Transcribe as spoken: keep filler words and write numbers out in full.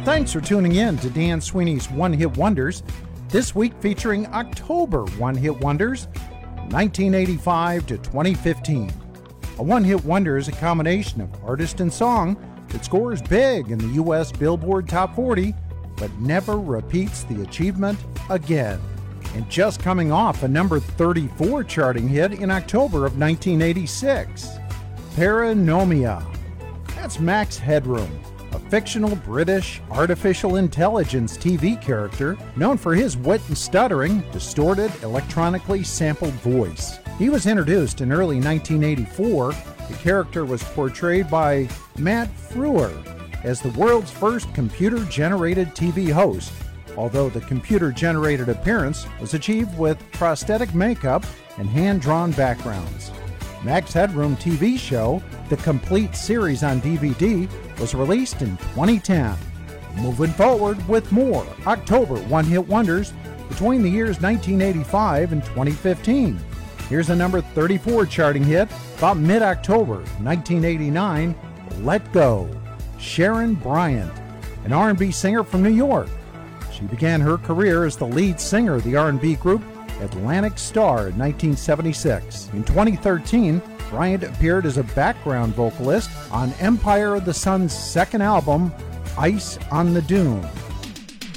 Thanks for tuning in to Dan Sweeney's One Hit Wonders, this week featuring October One Hit Wonders, nineteen eighty-five to twenty fifteen. A One Hit Wonder is a combination of artist and song that scores big in the U S Billboard Top forty, but never repeats the achievement again. And just coming off a number thirty-four charting hit in October of nineteen eighty-six, Paranomia. That's Max Headroom, a fictional British artificial intelligence T V character known for his wit and stuttering, distorted, electronically sampled voice. He was introduced in early nineteen eighty-four. The character was portrayed by Matt Frewer as the world's first computer-generated T V host, although the computer-generated appearance was achieved with prosthetic makeup and hand-drawn backgrounds. Max Headroom T V show, the complete series on D V D, was released in twenty ten. Moving forward with more October One Hit Wonders between the years nineteen eighty-five and twenty fifteen. Here's a number thirty-four charting hit about mid-October nineteen eighty-nine, Let Go. Sharon Bryant, an R and B singer from New York. She began her career as the lead singer of the R and B group Atlantic Star in nineteen seventy-six. In twenty thirteen, Bryant appeared as a background vocalist on Empire of the Sun's second album, Ice on the Dune.